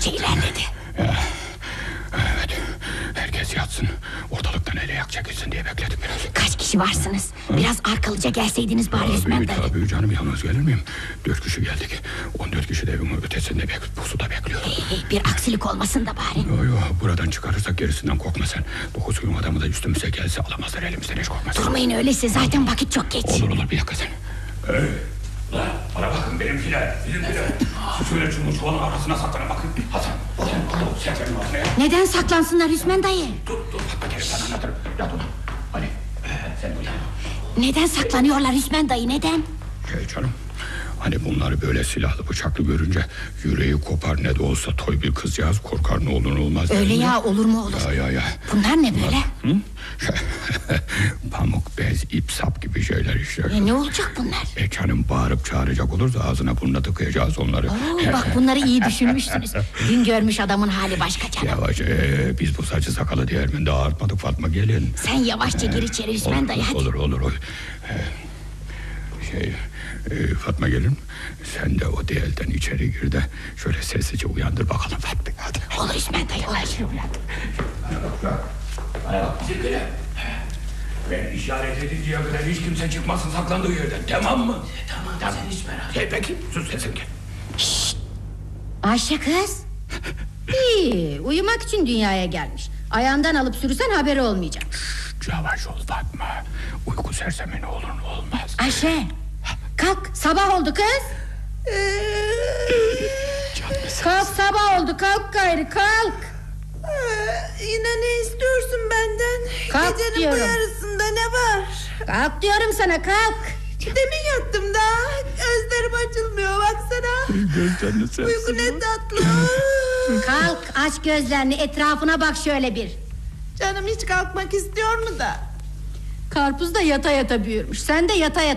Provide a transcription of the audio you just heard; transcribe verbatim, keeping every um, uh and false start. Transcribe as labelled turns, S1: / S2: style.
S1: Gece ilerledi.
S2: Evet, herkes yatsın, ortalıktan ele yak çekilsin diye bekledik biraz.
S1: Kaç kişi varsınız? Biraz arkalıca gelseydiniz bari Hüsmen
S2: Tabii
S1: dayı.
S2: tabii canım, yalnız gelir miyim? Dört kişi geldik. On dört kişi de evimin ötesinde bek pusuda bekliyor.
S1: Ee, bir aksilik olmasın da bari.
S2: Yo yo, buradan çıkarırsak gerisinden korkma sen. Dokuz gün adamı da üstümüze gelse alamazlar elimizden, hiç korkma sen.
S1: Durmayın öyleyse, zaten vakit çok geç.
S2: Olur olur, bir dakika sen. Hey, ulan bana bakın, benimkiler, bizimkiler. Siz şöyle çubuğun çuvalın arasına saklanın bakın. Hasan, sen sen benim arkaya.
S1: Neden saklansınlar Hüsmen dayı?
S2: Dur dur, bak bakayım sana anlatırım. Yat otur. Hadi sen uyan.
S1: Neden saklanıyorlar Hüsmen dayı, neden?
S2: Şey canım, hani bunları böyle silahlı bıçaklı görünce yüreği kopar, ne de olsa toy bir kızcağız korkar, ne olur ne olmaz.
S1: Öyle ya, olur mu olur.
S2: Ya ya ya.
S1: Bunlar ne böyle?
S2: Hı? Pamuk, bez, ip, sap gibi şeyler işte.
S1: E, ne olacak bunlar?
S2: E canım, bağırıp çağıracak olursa ağzına burnuna tıkayacağız onları.
S1: Oo, bak bunları iyi düşünmüşsünüz. Gün görmüş adamın hali başka canım.
S2: Yavaş, e, biz bu saçı sakalı değerminde ağartmadık Fatma, gelin.
S1: Sen yavaşça gir içeri Hüsmen
S2: Olur,
S1: dayı, hadi.
S2: olur olur olur. E, şey e, Fatma gelin, sen de o değelden içeri gir de şöyle sessizce uyandır bakalım Fatma, hadi.
S1: Olur Hüsmen dayı, olur.
S2: Bana bak, bana bak bizimkiler. Ben işaret edinceye kadar hiç kimse çıkmasın saklandığı yerden, tamam mı?
S3: Tamam, tamam. Sen hiç merak etme.
S2: Hey, peki, sus sesin gel.
S1: Şşt! Ayşe kız.
S4: İyi, uyumak için dünyaya gelmiş. Ayağından alıp sürüsen haberi olmayacak.
S2: Şşt, yavaş ol Fatma. Uyku sersemi ne olur ne olmaz.
S1: Ayşe,
S4: Kalk, sabah oldu kız. Kalk, sabah oldu, kalk gayrı, kalk.
S5: Ee, yine ne istiyorsun benden?
S4: Kalk
S5: Gecenin
S4: diyorum.
S5: bu yarısında ne var?
S4: Kalk diyorum sana, kalk.
S5: Demin yattım daha. Gözlerim açılmıyor baksana.
S2: Gözlerini sevsin.
S5: Uyku ne tatlı.
S4: Kalk, aç gözlerini, etrafına bak şöyle bir.
S5: Canım hiç kalkmak istiyor mu da?
S4: Karpuz da yata yata büyürmüş. Sen de yata yata